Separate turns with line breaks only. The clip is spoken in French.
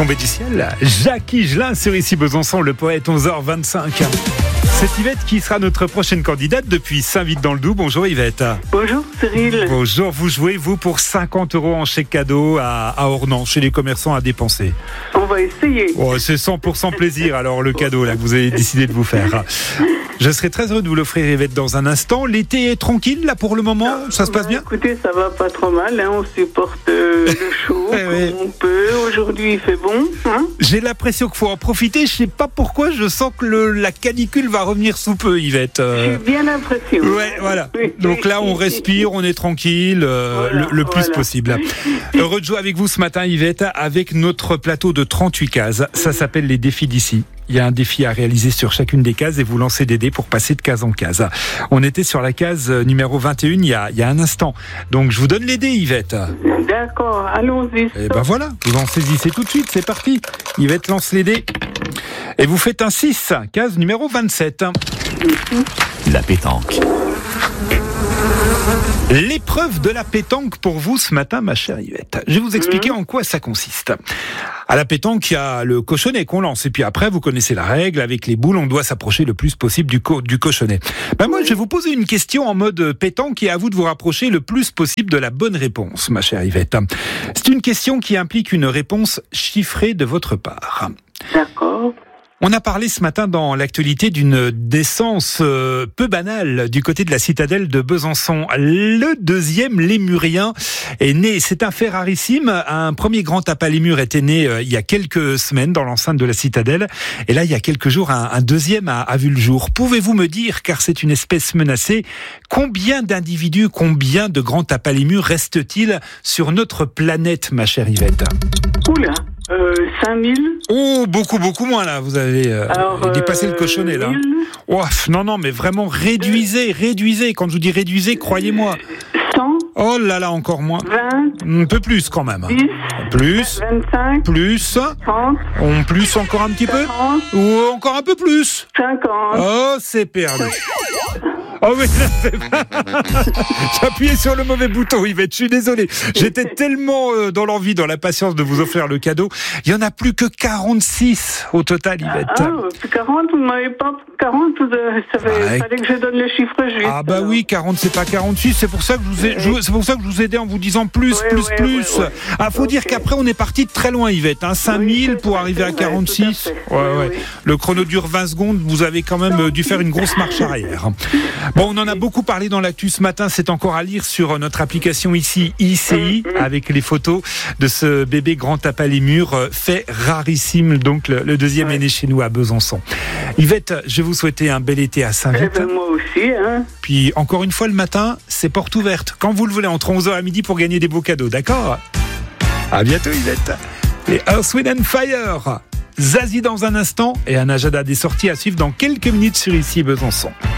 tombé du ciel. Jacques Higelin sur Ici Besançon, le poète, 11h25. C'est Yvette qui sera notre prochaine candidate depuis Saint-Vite-dans-le-Doubs. Bonjour Yvette.
Bonjour Cyril.
Bonjour, vous jouez vous pour 50 € en chèque cadeau à Ornans, chez les commerçants à dépenser.
On va essayer.
Oh, c'est 100% plaisir alors le cadeau là que vous avez décidé de vous faire. Je serai très heureux de vous l'offrir Yvette dans un instant. L'été est tranquille là pour le moment, ça se passe bien?
Écoutez, ça va pas trop mal, hein. On supporte le chaud comme on peut. Aujourd'hui il fait bon. Hein.
J'ai l'impression qu'il faut en profiter. Je sais pas pourquoi, je sens que la canicule va revenir sous peu Yvette.
J'ai bien l'impression.
Ouais, voilà. Donc là on respire, on est tranquille le plus possible. Heureux de jouer avec vous ce matin Yvette, avec notre plateau de 38 cases. Ça s'appelle les défis d'ici. Il y a un défi à réaliser sur chacune des cases et vous lancez des dés pour passer de case en case. On était sur la case numéro 21 il y a un instant. Donc je vous donne les dés Yvette.
D'accord, allons-y.
Et ben voilà, vous en saisissez tout de suite, c'est parti. Yvette lance les dés. Et vous faites un 6, case numéro 27.
La pétanque.
L'épreuve de la pétanque pour vous ce matin, ma chère Yvette. Je vais vous expliquer en quoi ça consiste. À la pétanque, il y a le cochonnet qu'on lance. Et puis après, vous connaissez la règle. Avec les boules, on doit s'approcher le plus possible du cochonnet. Moi, je vais vous poser une question en mode pétanque et à vous de vous rapprocher le plus possible de la bonne réponse, ma chère Yvette. C'est une question qui implique une réponse chiffrée de votre part.
D'accord.
On a parlé ce matin dans l'actualité d'une naissance peu banale du côté de la citadelle de Besançon. Le deuxième lémurien est né. C'est un fait rarissime. Un premier grand tape à lémur était né il y a quelques semaines dans l'enceinte de la citadelle. Et là, il y a quelques jours, un deuxième a vu le jour. Pouvez-vous me dire, car c'est une espèce menacée, combien d'individus, combien de grands tape à lémur reste-t-il sur notre planète, ma chère Yvette?
Oula, 5000.
Oh, beaucoup moins là, vous avez dépassé le cochonnet là. Oh, non, mais vraiment réduisez. Quand je vous dis réduisez, croyez-moi.
100.
Oh là là, encore moins.
20.
Un peu plus quand même.
10.
Plus.
25.
Plus.
30.
Plus encore un petit
40,
peu. Ou encore un peu plus.
50.
Oh, c'est perdu. Oh mais j'ai appuyé sur le mauvais bouton Yvette, je suis désolé. J'étais tellement dans l'envie, dans la patience de vous offrir le cadeau. Il n'y en a plus que 46 au total Yvette.
Ah, plus 40, vous ne m'avez pas 40, fallait que je donne le chiffre juste.
Ah bah oui, 40 c'est pas 46, c'est pour ça que je vous ai aidé en vous disant plus. Ah, faut dire qu'après on est parti de très loin Yvette, 5000 pour arriver à 46. Ouais. Le chrono dure 20 secondes, vous avez quand même dû faire une grosse marche arrière. Bon, on en a beaucoup parlé dans l'actu ce matin, c'est encore à lire sur notre application ici, ICI, avec les photos de ce bébé grand tape à lémur, fait rarissime, donc le deuxième est né chez nous à Besançon. Yvette, je vais vous souhaiter un bel été à Saint-Vite.
Moi aussi, hein.
Puis, encore une fois, le matin, c'est porte ouverte, quand vous le voulez, entre 11h à midi pour gagner des beaux cadeaux, d'accord? À bientôt Yvette. Les Earth, Wind & Fire, Zazie dans un instant, et un agenda des sorties à suivre dans quelques minutes sur Ici Besançon.